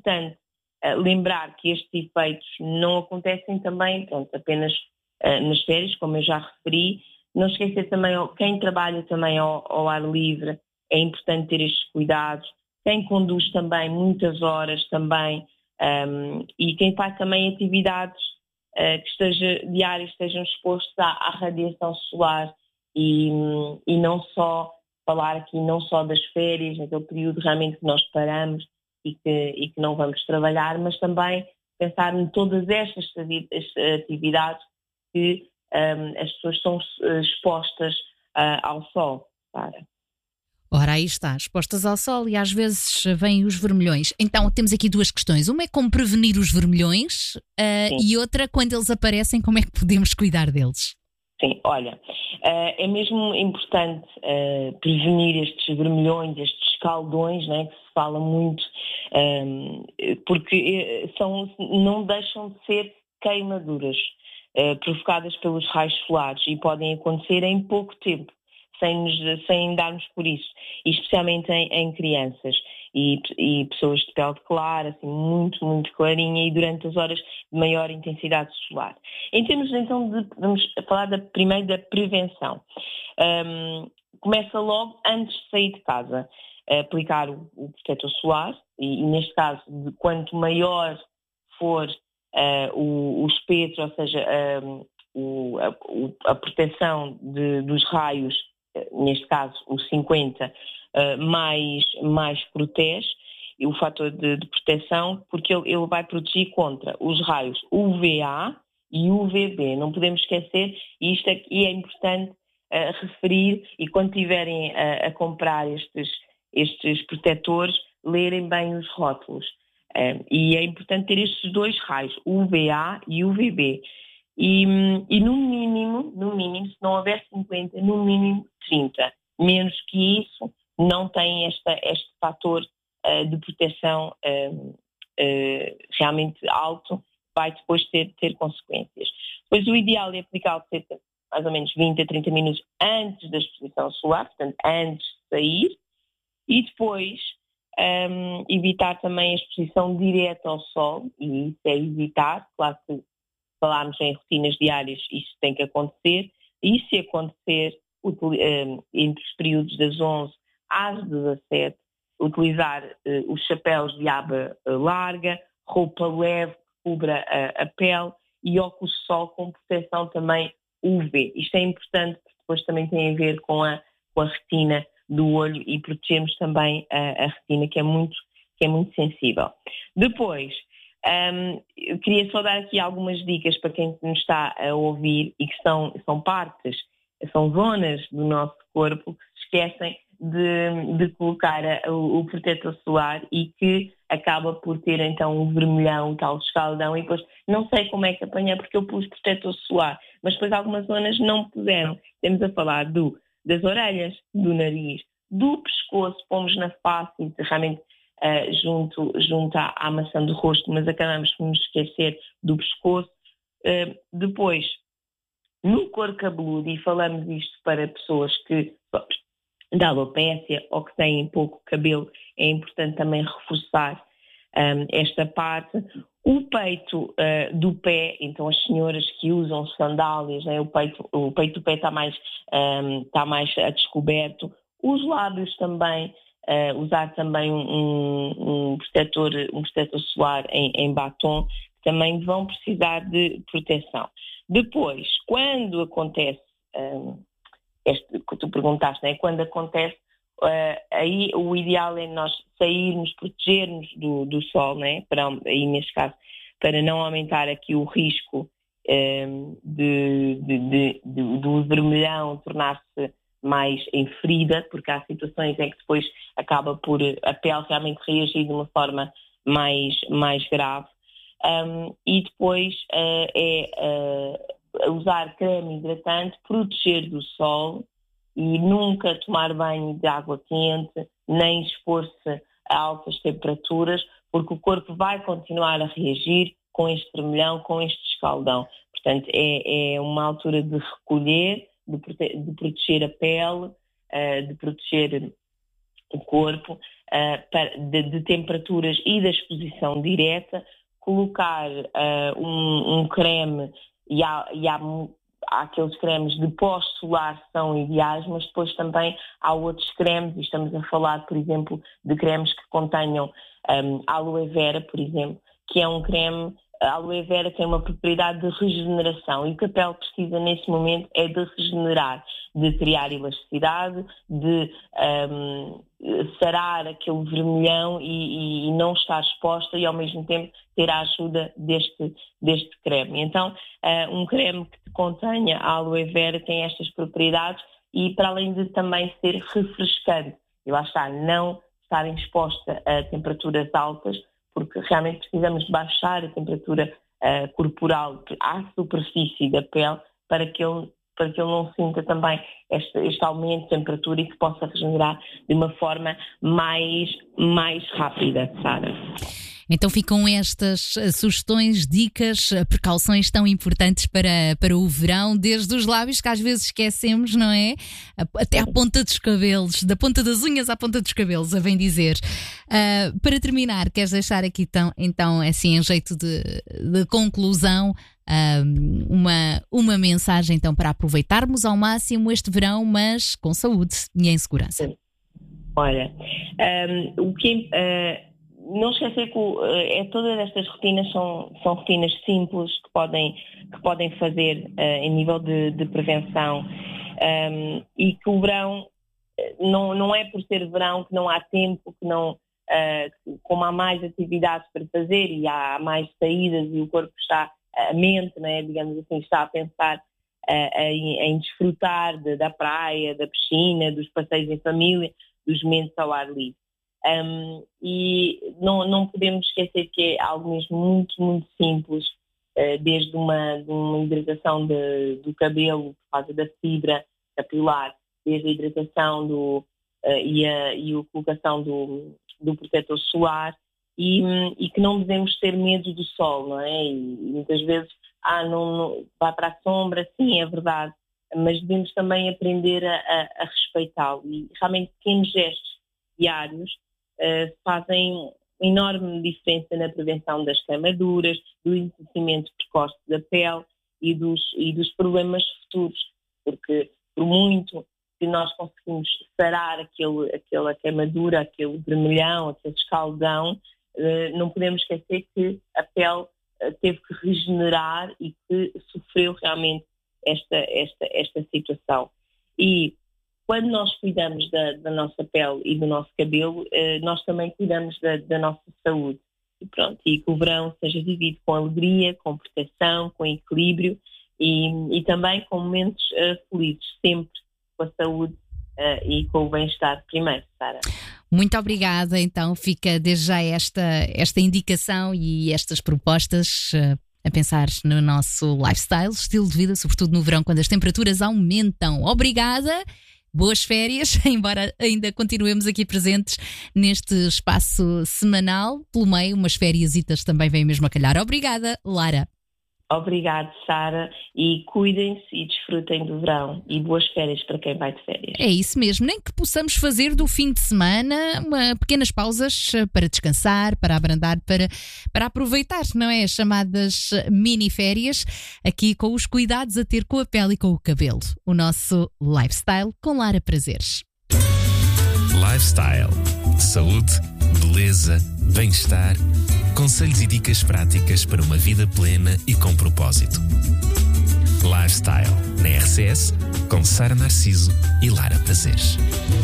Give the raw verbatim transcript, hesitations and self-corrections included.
importante uh, lembrar que estes efeitos não acontecem também, pronto, apenas uh, nas férias, como eu já referi. Não esquecer também, quem trabalha também ao, ao ar livre, é importante ter estes cuidados. Quem conduz também muitas horas também, um, e quem faz também atividades uh, que esteja, diárias estejam expostos à, à radiação solar e, e não só falar aqui não só das férias, naquele período realmente que nós paramos e que, e que não vamos trabalhar, mas também pensar em todas estas atividades que um, as pessoas são expostas uh, ao sol. Para. Ora, aí está, expostas ao sol e às vezes vêm os vermelhões. Então temos aqui duas questões. Uma é como prevenir os vermelhões uh, e outra, quando eles aparecem, como é que podemos cuidar deles? Sim, olha, é mesmo importante prevenir estes vermelhões, estes escaldões, né, que se fala muito, porque são, não deixam de ser queimaduras provocadas pelos raios solares e podem acontecer em pouco tempo, sem, nos, sem darmos por isso, e especialmente em, em crianças e, e pessoas de pele clara, assim, muito, muito clarinha e durante as horas de maior intensidade solar. Em termos, então, de, vamos falar da, primeiro da prevenção. Um, começa logo antes de sair de casa, a aplicar o, o protetor solar e, e neste caso, de quanto maior for uh, o, o espectro, ou seja, um, o, a, a proteção de, dos raios, neste caso o cinquenta, uh, mais, mais protege, o fator de, de proteção, porque ele, ele vai proteger contra os raios U V A e U V B. Não podemos esquecer, e isto aqui é importante uh, referir, e quando estiverem uh, a comprar estes, estes protetores, lerem bem os rótulos. Uh, e é importante ter estes dois raios, U V A e U V B. E, e no mínimo, no mínimo, se não houver cinquenta, no mínimo trinta. Menos que isso, não tem esta, este fator uh, de proteção uh, uh, realmente alto, vai depois ter, ter consequências. Pois o ideal é aplicá-lo cerca mais ou menos vinte a trinta minutos antes da exposição solar, portanto, antes de sair, e depois um, evitar também a exposição direta ao sol, e isso é evitar, claro que falarmos em rotinas diárias, isso tem que acontecer, e se acontecer, entre os períodos das onze às dezassete, utilizar uh, os chapéus de aba larga, roupa leve que cubra a, a pele e óculos de sol com proteção também U V. Isto é importante porque depois também tem a ver com a, com a retina do olho e protegemos também a, a retina, que é muito, que é muito sensível. Depois, Um, eu queria só dar aqui algumas dicas para quem nos está a ouvir e que são, são partes, são zonas do nosso corpo que se esquecem de, de colocar a, o, o protetor solar e que acaba por ter então um vermelhão, um tal escaldão, e depois não sei como é que apanhar porque eu pus protetor solar, mas depois algumas zonas não puseram. Temos a falar do, das orelhas, do nariz, do pescoço, pomos na face e realmente Uh, junto, junto à, à maçã do rosto, mas acabamos por nos esquecer do pescoço. Uh, depois, no couro cabeludo, e falamos isto para pessoas que da alopécia ou que têm pouco cabelo, é importante também reforçar um, esta parte. O peito uh, do pé, então as senhoras que usam sandálias, né, o, peito, o peito do pé está mais, um, está mais a descoberto. Os lábios também, Uh, usar também um, um, protetor, um protetor solar em, em batom, também vão precisar de proteção. Depois, quando acontece, um, este que tu perguntaste, né? Quando acontece, uh, aí o ideal é nós sairmos, protegermos do, do sol, né? Para, aí neste caso, para não aumentar aqui o risco um, de, de, de, de, do vermelhão tornar-se mais em ferida, porque há situações em que depois acaba por a pele realmente reagir de uma forma mais, mais grave. Um, e depois uh, é uh, usar creme hidratante, proteger do sol e nunca tomar banho de água quente, nem expor-se a altas temperaturas, porque o corpo vai continuar a reagir com este vermelhão, com este escaldão. Portanto, é, é uma altura de recolher, de, prote- de proteger a pele, uh, de proteger o corpo, uh, de, de temperaturas e da exposição direta, colocar uh, um, um creme, e há, e há, há aqueles cremes de pós-solar que são ideais, mas depois também há outros cremes, e estamos a falar, por exemplo, de cremes que contenham um, aloe vera, por exemplo, que é um creme. A aloe vera tem uma propriedade de regeneração e o que a pele precisa nesse momento é de regenerar, de criar elasticidade, de um, sarar aquele vermelhão e, e não estar exposta e ao mesmo tempo ter a ajuda deste, deste creme. Então, uh, um creme que contenha a aloe vera tem estas propriedades e para além de também ser refrescante, e lá está, não estar exposta a temperaturas altas, porque realmente precisamos baixar a temperatura uh, corporal à superfície da pele para que ele, para que ele não sinta também este, este aumento de temperatura e que possa regenerar de uma forma mais, mais rápida, Sara. Então ficam estas sugestões, dicas, precauções tão importantes para, para o verão, desde os lábios que às vezes esquecemos, não é? Até à ponta dos cabelos, da ponta das unhas à ponta dos cabelos, a bem dizer. Uh, para terminar, queres deixar aqui tão, então, assim, em jeito de, de conclusão, uh, uma, uma mensagem então para aproveitarmos ao máximo este verão, mas com saúde e em segurança? Olha, um, o que... Uh... não esquecer que é, todas estas rotinas são, são rotinas simples que podem, que podem fazer uh, em nível de, de prevenção um, e que o verão não, não é por ser verão que não há tempo, que não, uh, como há mais atividades para fazer e há mais saídas e o corpo está, a mente, né, digamos assim, está a pensar uh, em, em desfrutar de, da praia, da piscina, dos passeios em família, dos momentos ao ar livre. Um, e não, não podemos esquecer que é algo mesmo muito, muito simples, uh, desde uma, de uma hidratação de, do cabelo por causa da fibra capilar, desde a hidratação do, uh, e, a, e a colocação do, do protetor solar e, e que não devemos ter medo do sol, não é? E, e muitas vezes, ah, não, não, vai para a sombra, sim, é verdade, mas devemos também aprender a, a, a respeitá-lo e realmente pequenos gestos diários Uh, fazem enorme diferença na prevenção das queimaduras, do envelhecimento precoce da pele e dos, e dos problemas futuros, porque por muito que nós conseguimos sarar aquele, aquela queimadura, aquele vermelhão, aquele escaldão, uh, não podemos esquecer que a pele uh, teve que regenerar e que sofreu realmente esta, esta, esta situação. E quando nós cuidamos da, da nossa pele e do nosso cabelo, eh, nós também cuidamos da, da nossa saúde. E pronto, e que o verão seja vivido com alegria, com proteção, com equilíbrio e, e também com momentos uh, felizes, sempre com a saúde uh, e com o bem-estar primeiro, Sara. Muito obrigada, então fica desde já esta, esta indicação e estas propostas uh, a pensar no nosso lifestyle, estilo de vida, sobretudo no verão, quando as temperaturas aumentam. Obrigada! Boas férias, embora ainda continuemos aqui presentes neste espaço semanal. Pelo meio, umas fériasitas também vêm mesmo a calhar. Obrigada, Lara. Obrigada, Sara, e cuidem-se e desfrutem do verão e boas férias para quem vai de férias. É isso mesmo, nem que possamos fazer do fim de semana uma, pequenas pausas para descansar, para abrandar, para, para aproveitar, não é? As chamadas mini férias, aqui com os cuidados a ter com a pele e com o cabelo. O nosso lifestyle com Lara Prazeres. Lifestyle, saúde, beleza, bem-estar, conselhos e dicas práticas para uma vida plena e com propósito. Lifestyle, na R C S, com Sara Narciso e Lara Prazeres.